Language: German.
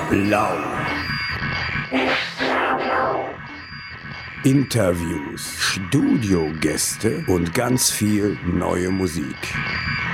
Blau. Interviews, Studiogäste und ganz viel neue Musik.